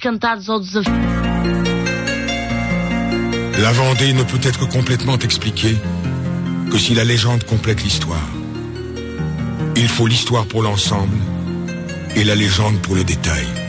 cantados ao desafio. La Vendée ne peut être complètement expliquée que si la légende complète l'histoire. Il faut l'histoire pour l'ensemble et la légende pour le détail.